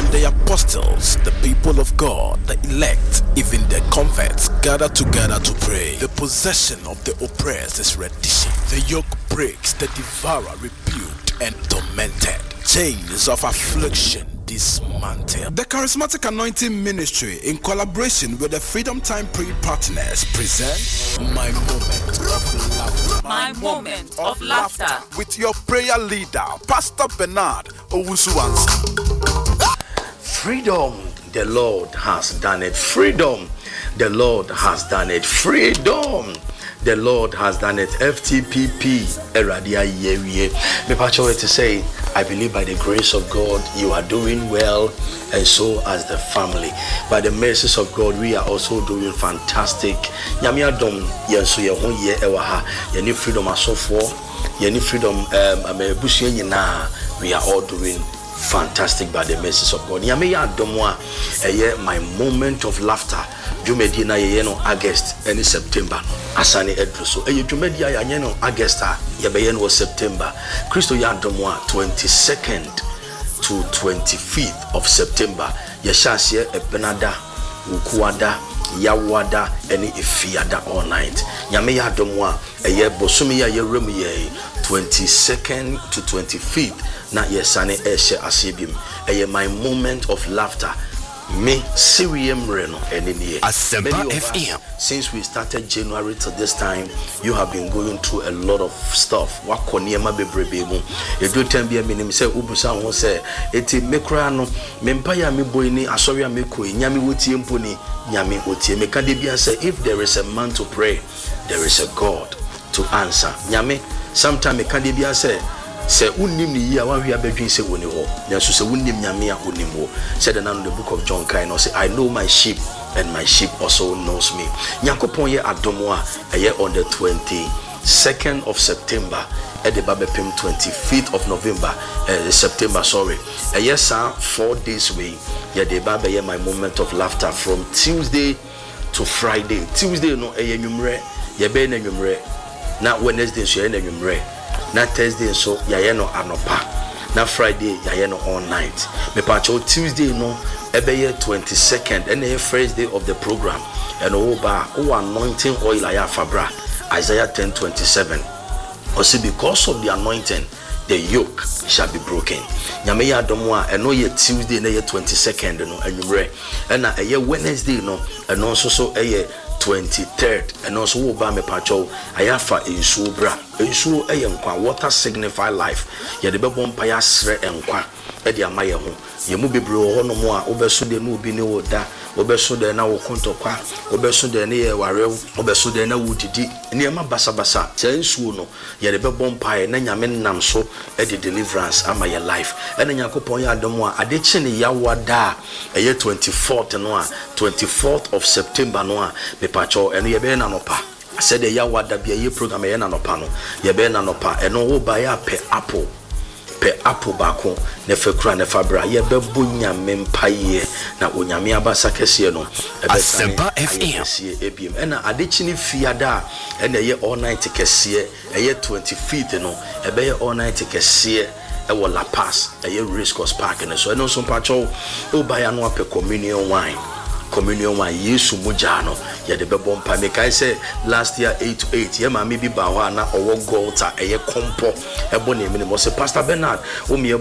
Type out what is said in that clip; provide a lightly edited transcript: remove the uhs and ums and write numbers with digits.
the apostles, the people of God, the elect, even the converts gather together to pray. The possession of the oppressed is reddition. The yoke breaks, the devourer rebuked and tormented. Chains of affliction dismantled. The Charismatic Anointing Ministry, in collaboration with the Freedom Time Prayer Partners, present My Moment of Laughter. My Moment of Laughter. With your prayer leader, Pastor Bernard Owusu-Ansah. Freedom, the Lord has done it. Freedom, the Lord has done it. Freedom, the Lord has done it. FTPP, Eradia Yewie. Me pacho to say, I believe by the grace of God, you are doing well, and so as the family. By the mercies of God, we are also doing fantastic. Nyame adom yenso ye ho ye ewa ye ni freedom asofo, ye ni freedom amebusu nyina. We are all doing fantastic by the mercies of God. Nyame ya adomwa my moment of laughter. Jumedi na ye no August and September. Asani edruso. Jumedi ya no August ye no September. Christo ya adomwa 22nd to 25th of September. Yeshasye ebenada ukuada yawada eni ifiada all night. Nyame ya adomwa bosumi ya ye remu ye 22nd to 25th. Na yesane eshe asibim. My moment of laughter. Me Sirium Reno and Asempa FM. Since we started January to this time, you have been going through a lot of stuff. Wakoniema bebrebe. Edu tembia minim say ubusa ho say eti mekra no mempaya me boyni asori ameko nyame wotie mponi nyame otie meka de bia say if there is a man to pray, there is a God to answer. Nyame sometime meka de bia say unim ni ya wan hia bedwin se woni ho nanso se unim nyame a onim ho said the book of John kind say I know my sheep and my sheep also knows me. Yakopon ye adomo a on the 22nd of September at the Babepim 25th of November September sorry yes 4 days way ye the baba ye my moment of laughter from Tuesday to Friday. Tuesday no enwumre ye be na enwumre na Wednesday so ye na enwumre na Thursday so yaye no anopa na Friday yaye no all night. Me pacho Tuesday no ebeye 22nd and the first day of the program and anointing oil aya fabra Isaiah 10:27 or see because of the anointing the yoke shall be broken. Nyame ya adomo a eno ye Tuesday na ye 22nd no anwumre and na eye Wednesday no eno so eye 23rd and also woba me pacho ayafa ensuo bra ensuo eyenkwa water signify life ye de bebo mpa ya sre enkwa e de amaye ho ye mu bebre ho no mo a obeso de no obi ne woda obeso de na wo kontokwa obeso de ne ye warew obeso de na wudidi ne ma basabasa che ensuo no ye de bebo mpa ye na nyame nam so e de deliverance ama ye life e na yakopon ya adomo a ade chi ne ya wada eye 24th no a 24th of September no a pacho eno ye be na nopa said the yawada bia ye program ye na nopa no ye be na nopa eno wo ba ya pe apple bako ne fekura ne fabra ye be bunya mempaye na onyame abasa kese no Asempa FM ebiem ena adechini fiada ena ye all night kese ye 25th no ebe ye all night kese ewo La Paz ye Race Course Park ne so eno so pacho o ba ya no ape communion wine Yesu mujano ya de bebo mpa me kai say last year 8-8 ye ma me bi ba ho na owo golta eye kompo ebo ne me mo say Pastor Bernard o me